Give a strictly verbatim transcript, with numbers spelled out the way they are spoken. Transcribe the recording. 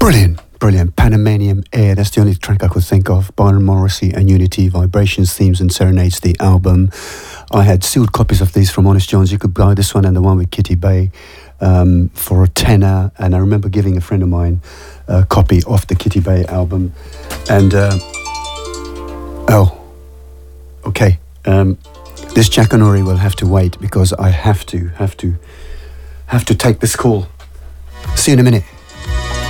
Brilliant, brilliant. Panamanian Air, that's the only track I could think of. Byron Morrissey and Unity, Vibrations, Themes and Serenades, the album. I had sealed copies of these from Honest John's. You could buy this one and the one with Kitty Bay um, for a tenner. And I remember giving a friend of mine a copy of the Kitty Bay album. And, uh, oh, okay. Um, this Jackanory will have to wait because I have to, have to, have to take this call. See you in a minute.